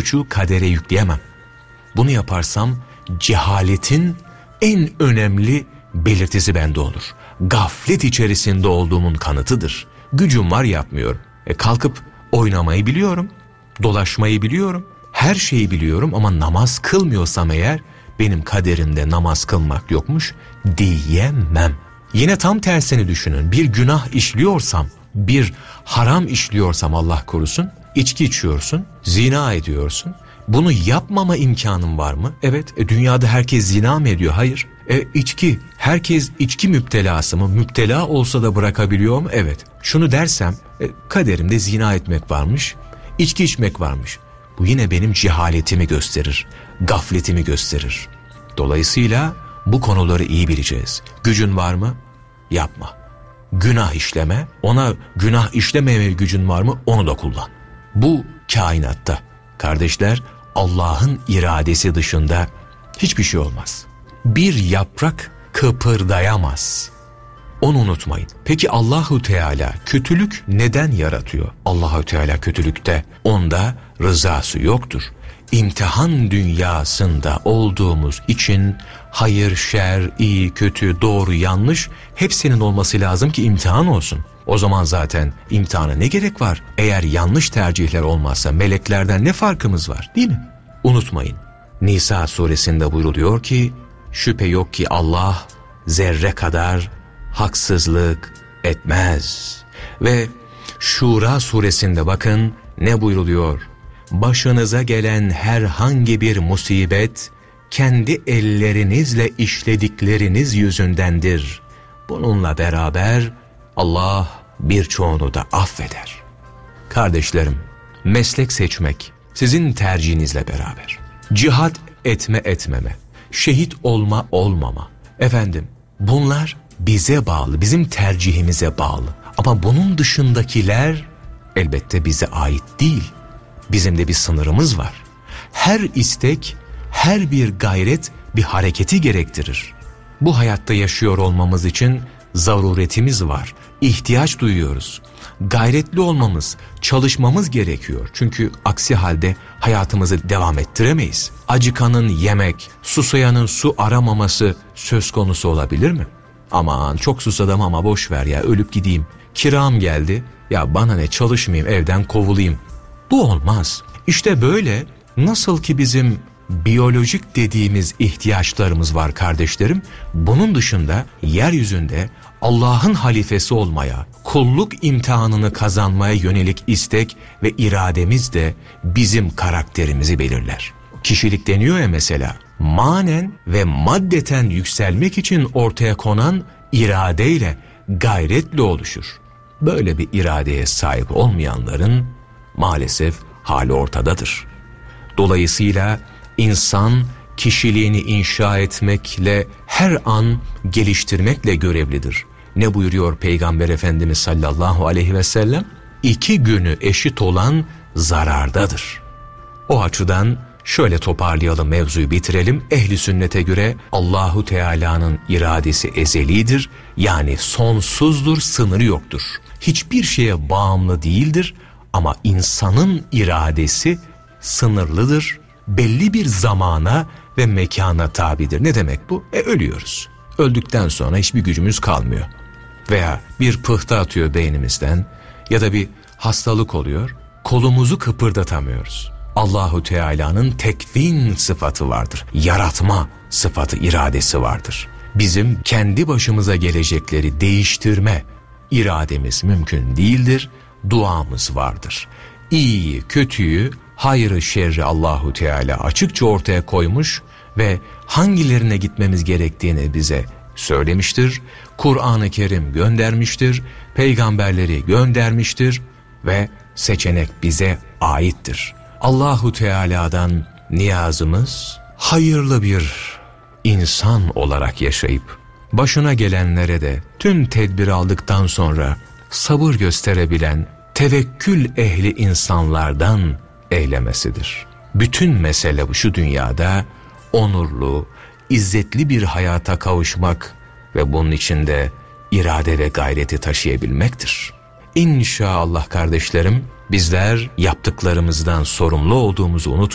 suçu kadere yükleyemem. Bunu yaparsam cehaletin en önemli belirtisi bende olur. Gaflet içerisinde olduğumun kanıtıdır. Gücüm var, yapmıyorum. Kalkıp oynamayı biliyorum, dolaşmayı biliyorum, her şeyi biliyorum ama namaz kılmıyorsam eğer benim kaderimde namaz kılmak yokmuş diyemem. Yine tam tersini düşünün. Bir günah işliyorsam, bir haram işliyorsam Allah korusun, içki içiyorsun, zina ediyorsun. Bunu yapmama imkanım var mı? Evet. Dünyada herkes zina mı ediyor? Hayır. İçki. Herkes içki müptelası mı? Müptela olsa da bırakabiliyor mu? Evet. Şunu dersem, kaderimde zina etmek varmış, içki içmek varmış. Bu yine benim cehaletimi gösterir, gafletimi gösterir. Dolayısıyla bu konuları iyi bileceğiz. Gücün var mı? Yapma. Günah işleme, ona günah işlememe gücün var mı? Onu da kullan. Bu kainatta, kardeşler, Allah'ın iradesi dışında hiçbir şey olmaz. Bir yaprak kıpırdayamaz. Onu unutmayın. Peki Allahu Teala kötülük neden yaratıyor? Allahu Teala kötülükte, onda rızası yoktur. İmtihan dünyasında olduğumuz için hayır, şer, iyi, kötü, doğru, yanlış hepsinin olması lazım ki imtihan olsun. O zaman zaten imtihana ne gerek var? Eğer yanlış tercihler olmazsa meleklerden ne farkımız var, değil mi? Unutmayın. Nisa suresinde buyruluyor ki şüphe yok ki Allah zerre kadar haksızlık etmez. Ve Şura suresinde bakın ne buyruluyor? Başınıza gelen herhangi bir musibet kendi ellerinizle işledikleriniz yüzündendir. Bununla beraber Allah birçoğunu da affeder. Kardeşlerim, meslek seçmek sizin tercihinizle beraber. Cihad etme etmeme, şehit olma olmama. Efendim, bunlar bize bağlı, bizim tercihimize bağlı. Ama bunun dışındakiler elbette bize ait değil. Bizim de bir sınırımız var. Her istek, her bir gayret bir hareketi gerektirir. Bu hayatta yaşıyor olmamız için zaruretimiz var. İhtiyaç duyuyoruz. Gayretli olmamız, çalışmamız gerekiyor. Çünkü aksi halde hayatımızı devam ettiremeyiz. Acıkanın yemek, susayanın su aramaması söz konusu olabilir mi? Aman çok susadım ama boş ver ya, ölüp gideyim. Kiram geldi, ya bana ne, çalışmayayım, evden kovulayım. Bu olmaz. İşte böyle, nasıl ki bizim biyolojik dediğimiz ihtiyaçlarımız var kardeşlerim, bunun dışında yeryüzünde Allah'ın halifesi olmaya, kulluk imtihanını kazanmaya yönelik istek ve irademiz de bizim karakterimizi belirler. Kişilik deniyor ya mesela, manen ve maddeten yükselmek için ortaya konan iradeyle, gayretle oluşur. Böyle bir iradeye sahip olmayanların maalesef hali ortadadır. Dolayısıyla insan kişiliğini inşa etmekle, her an geliştirmekle görevlidir. Ne buyuruyor Peygamber Efendimiz sallallahu aleyhi ve sellem? 2 günü eşit olan zarardadır. O açıdan şöyle toparlayalım, mevzuyu bitirelim. Ehli sünnete göre Allahu Teala'nın iradesi ezelidir. Yani sonsuzdur, sınırı yoktur. Hiçbir şeye bağımlı değildir. Ama insanın iradesi sınırlıdır. Belli bir zamana ve mekana tabidir. Ne demek bu? Ölüyoruz. Öldükten sonra hiçbir gücümüz kalmıyor. Veya bir pıhtı atıyor beynimizden ya da bir hastalık oluyor. Kolumuzu kıpırdatamıyoruz. Allahu Teala'nın tekvin sıfatı vardır. Yaratma sıfatı, iradesi vardır. Bizim kendi başımıza gelecekleri değiştirme irademiz mümkün değildir. Duamız vardır. İyiyi, kötüyü, hayrı, şerri Allahu Teala açıkça ortaya koymuş ve hangilerine gitmemiz gerektiğini bize söylemiştir. Kur'an-ı Kerim göndermiştir, peygamberleri göndermiştir ve seçenek bize aittir. Allahu Teala'dan niyazımız hayırlı bir insan olarak yaşayıp başına gelenlere de tüm tedbir aldıktan sonra sabır gösterebilen tevekkül ehli insanlardan eylemesidir. Bütün mesele bu, şu dünyada onurlu, izzetli bir hayata kavuşmak ve bunun içinde irade ve gayreti taşıyabilmektir. İnşallah kardeşlerim, bizler yaptıklarımızdan sorumlu olduğumuzu unutmayalım.